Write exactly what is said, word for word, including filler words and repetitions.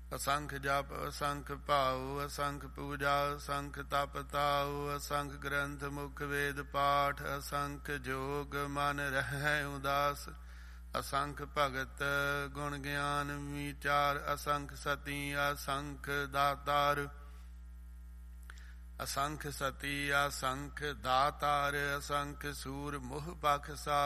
ਅਸੰਖ ਜਪ ਅਸੰਖ ਭਾਉ ਅਸੰਖ ਪੂਜਾ ਅਸੰਖ ਤਪ ਤਾਉ ਅਸੰਖ ਗ੍ਰੰਥ ਮੁਖ ਵੇਦ ਪਾਠ ਅਸੰਖ ਜੋਗ ਮਨ ਰਹਿ ਉਦਾਸ ਅਸੰਖ ਭਗਤ ਗੁਣ ਗਿਆਨ ਵਿਚਾਰ ਅਸੰਖ ਸਤੀ ਅਸੰਖ ਦਾਤਾਰ ਅਸੰਖ ਸਤੀ ਅਸੰਖ ਦਾਤਾਰ ਅਸੰਖ ਸੂਰ ਮੋਹ ਬਖਸ਼ਾ